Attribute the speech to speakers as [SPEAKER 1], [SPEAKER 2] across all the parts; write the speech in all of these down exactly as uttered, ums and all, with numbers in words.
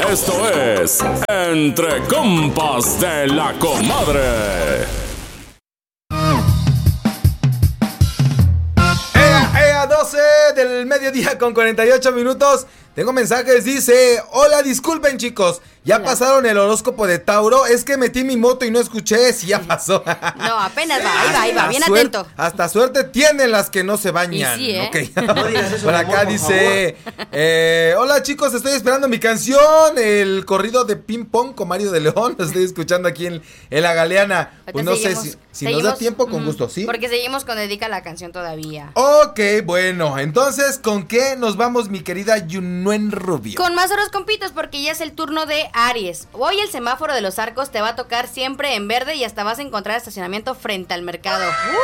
[SPEAKER 1] Esto es Entre Compas de la Comadre.
[SPEAKER 2] doce del mediodía con cuarenta y ocho minutos. Tengo mensajes, dice: hola, disculpen chicos, ya hola. Pasaron el horóscopo de Tauro. Es que metí mi moto y no escuché si ya pasó.
[SPEAKER 3] No, apenas va, ahí va, ahí va, bien atento.
[SPEAKER 2] Hasta suerte tienen las que no se bañan.
[SPEAKER 3] Y sí, ¿eh?
[SPEAKER 2] Okay. No digas eso, por acá amor, dice eh, hola chicos, estoy esperando mi canción, el corrido de ping pong con Mario de León. Lo estoy escuchando aquí en, en la Galeana. Pues no seguimos, sé si, si seguimos, nos da tiempo, con mm, gusto, ¿sí?
[SPEAKER 3] Porque seguimos con Dedica la canción todavía.
[SPEAKER 2] Ok, bueno, entonces, ¿con qué nos vamos, mi querida Yunuen Rubio?
[SPEAKER 3] Con más horóscopitos, porque ya es el turno de Aries. Hoy el semáforo de los arcos te va a tocar siempre en verde y hasta vas a encontrar estacionamiento frente al mercado.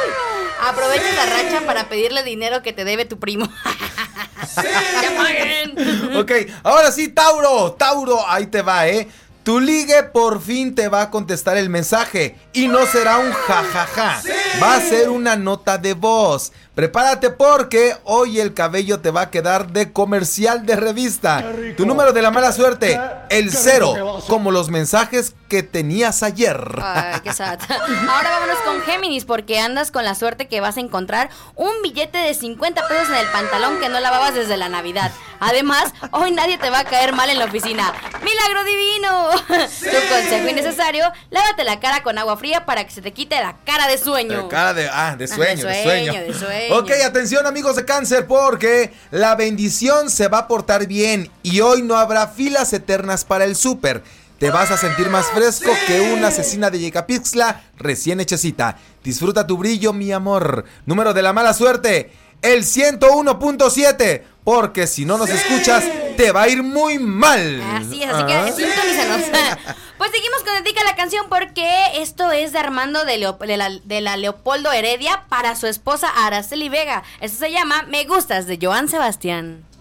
[SPEAKER 3] Uy, aprovecha la racha para pedirle dinero que te debe tu primo.
[SPEAKER 2] ¡Sí! ¡Ya paguen! Ok, ahora sí, Tauro, Tauro, ahí te va, ¿eh? Tu ligue por fin te va a contestar el mensaje y no será un jajaja, ¡sí! Va a ser una nota de voz. Prepárate porque hoy el cabello te va a quedar de comercial de revista. Tu número de la mala suerte, el cero, como los mensajes que tenías ayer.
[SPEAKER 3] Ay, qué sad. Ahora vámonos con Géminis, porque andas con la suerte que vas a encontrar un billete de cincuenta pesos en el pantalón que no lavabas desde la Navidad. Además, hoy nadie te va a caer mal en la oficina. ¡Milagro divino! ¡Sí! Tu consejo innecesario, lávate la cara con agua fría para que se te quite la cara de sueño.
[SPEAKER 2] La cara de, ah, de sueño,
[SPEAKER 3] ah, de
[SPEAKER 2] sueño,
[SPEAKER 3] de sueño. De sueño.
[SPEAKER 2] Ok, atención amigos de Cáncer, porque la bendición se va a portar bien y hoy no habrá filas eternas para el súper. Te vas a sentir más fresco ¡sí! Que una asesina de Yecapixtla recién hechecita. Disfruta tu brillo, mi amor. Número de la mala suerte, el ciento uno punto siete, porque si no nos ¡sí! Escuchas, te va a ir muy mal.
[SPEAKER 3] Así es, así ¿ah? Que sintonízanos. Pues seguimos con Dedica la canción, porque esto es de Armando de, Leo, de, la, de la Leopoldo Heredia para su esposa Araceli Vega. Esto se llama Me Gustas, de Joan Sebastián.